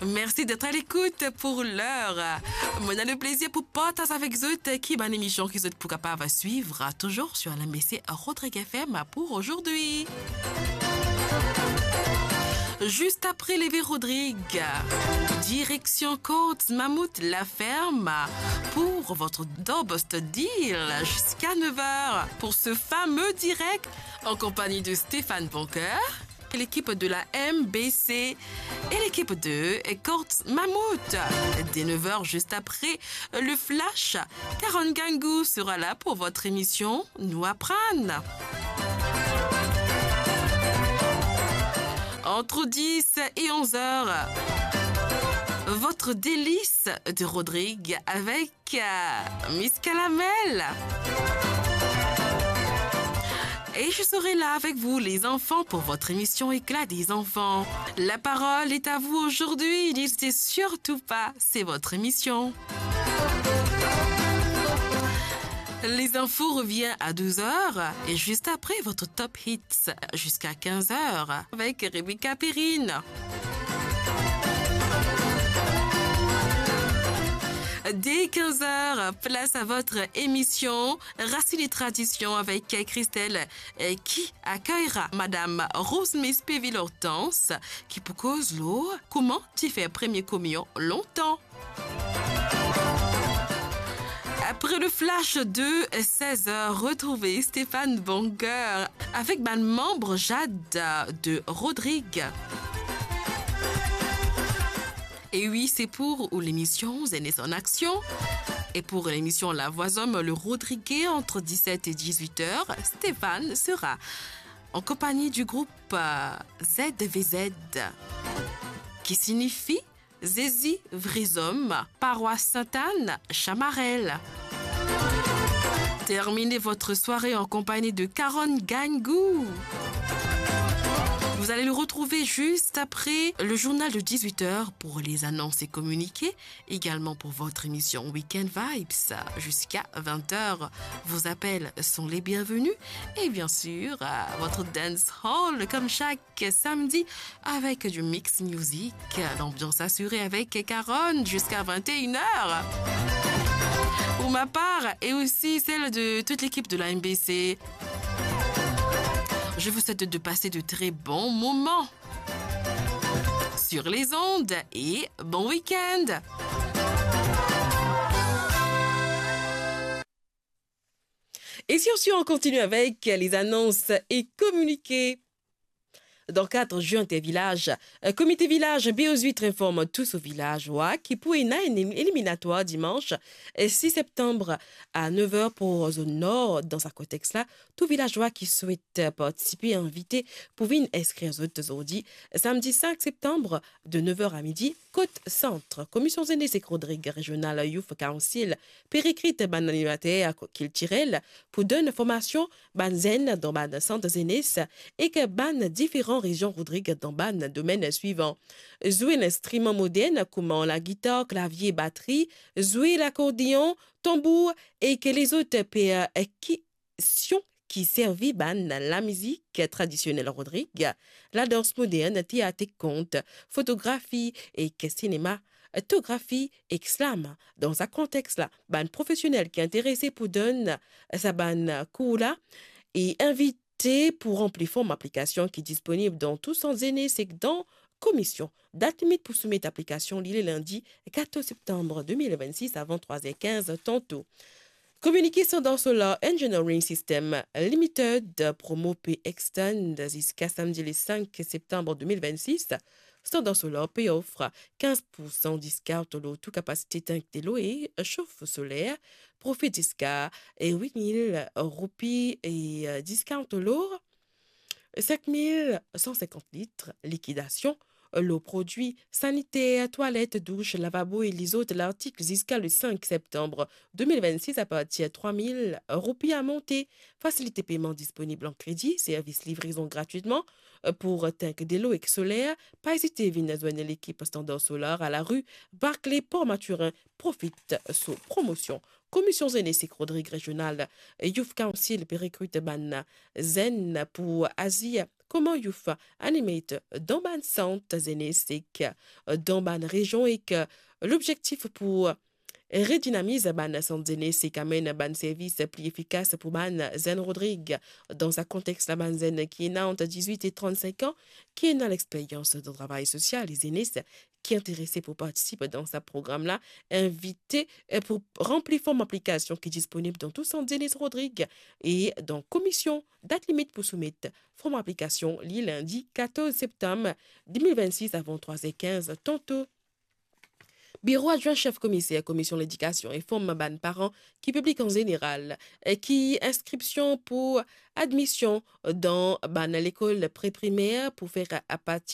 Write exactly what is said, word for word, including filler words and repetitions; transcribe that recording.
Merci d'être à l'écoute pour l'heure. On a le plaisir pour partager avec vous qui est une émission qui est pour capable suivre toujours sur l'M B C Rodrigue F M pour aujourd'hui. Juste après Lévé Rodrigue, direction Côte Mammouth La Ferme pour votre Dobost Deal jusqu'à neuf heures pour ce fameux direct en compagnie de Stéphane Boncoeur, l'équipe de la M B C et l'équipe de Côte Mammouth. Dès neuf heures, juste après le flash, Caron Gangou sera là pour votre émission Nous apprendre. Entre dix et onze heures, votre délice de Rodrigue avec euh, Miss Calamel. Et je serai là avec vous, les enfants, pour votre émission Éclat des enfants. La parole est à vous aujourd'hui. N'hésitez surtout pas, c'est votre émission. Les infos reviennent à douze heures et juste après votre top hits jusqu'à quinze heures avec Rebecca Perrine. Dès quinze heures, place à votre émission Racines et Traditions avec Christelle qui accueillera Madame Rose-Miss Péville-Hortense qui pour cause l'eau, comment tu fais premier communion longtemps. Après le flash de seize heures, retrouvez Stéphane Boncoeur avec ma membre Jade de Rodrigue. Et oui, c'est pour l'émission Zénès en action. Et pour l'émission La Voix Homme, le Rodriguez entre dix-sept et dix-huit heures, Stéphane sera en compagnie du groupe Z V Z qui signifie Zézi Vrizom, Paroisse Sainte-Anne, Chamarel. Terminez votre soirée en compagnie de Caron Gangou. Vous allez le retrouver juste après le journal de dix-huit heures pour les annonces et communiqués. Également pour votre émission Weekend Vibes jusqu'à vingt heures. Vos appels sont les bienvenus. Et bien sûr, votre dance hall comme chaque samedi avec du mix music. L'ambiance assurée avec Caron jusqu'à vingt et une heures. Pour ma part et aussi celle de toute l'équipe de la M B C. Je vous souhaite de passer de très bons moments sur les ondes et bon week-end. Et sur ce, on continue avec les annonces et communiqués. Dans le cadre juin des villages, comité village B O S huit informe tous aux villageois qui pour une éliminatoire dimanche six septembre à neuf heures pour zone nord. Dans ce contexte-là, tout villageois qui souhaite participer et inviter pouvez inscrire aujourd'hui samedi cinq septembre de neuf heures à midi, Côte Centre. Commission Zénès et Rodrigue Régional Youth Council, péricrite ban animateur Kiltirel pour donner formation ban zen dans ban centre Zénès et que ban différents région Rodrigue dans ban domaine suivant. Jouer l'instrument moderne comme la guitare, clavier, batterie, jouer l'accordéon, tambour et que les autres percussions qui servent ban la musique traditionnelle Rodrigue, la danse moderne, théâtre, conte, photographie et que cinéma, photographie et slam. Dans un contexte-là, ban professionnel qui est intéressé pour donner sa ban cours là et invite pour remplir forme application qui est disponible dans tous sans aînés, c'est que dans commission. Date limite pour soumettre application l'île lundi quatorze septembre deux mille vingt-six à vingt-trois heures quinze tantôt. Communication dans Solar Engineering System Limited, promo P Extend jusqu'à samedi le cinq septembre deux mille vingt-six. Standard Solar P offre quinze pour cent discount l'eau, toute capacité tank de l'eau et chauffe solaire. Profit discount et huit mille roupies et discount l'eau. cinq mille cent cinquante litres liquidation. L'eau produit sanitaire, toilettes, douche, lavabo et les autres l'article jusqu'à le cinq septembre deux mille vingt-six à partir de trois mille roupies à monter. Facilité paiement disponible en crédit, service livraison gratuitement pour tank de l'eau et solaire. Pas hésiter, venez joindre l'équipe Standard Solar à la rue Barclay Port-Maturin. Profite sous promotion. commission Zenesik Rodrigue régionale, Youth Council peut recruter ban Zen pour Asie. Comment Youth animate dans ban centre Zenesik dans ban région et que l'objectif pour redynamiser ban centre Zenesik amène ban service plus efficace pour ban Zen Rodrigue dans un contexte la ban Zen qui est né entre dix-huit et trente-cinq ans, qui est dans l'expérience de travail social, les aînés qui est intéressé pour participer dans ce programme-là, invité pour remplir forme application qui est disponible dans tout centre Denis Rodrigue et dans commission, date limite pour soumettre forme application le lundi quatorze septembre deux mille vingt-six avant trois heures quinze. Tantôt, Bureau adjoint chef commissaire, commission l'éducation et forme ban parents qui publie en général, qui inscription pour admission dans ban l'école pré-primaire pour faire à partir